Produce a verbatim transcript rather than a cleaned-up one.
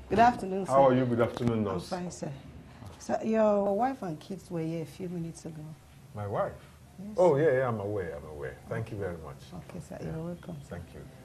Good afternoon, sir. How are you? Good afternoon, I'm nurse. fine, sir. Sir, your wife and kids were here a few minutes ago. My wife? Yes. Oh, yeah, yeah, I'm aware, I'm aware. Thank you very much. Okay, sir, Yeah. you're welcome. Thank you.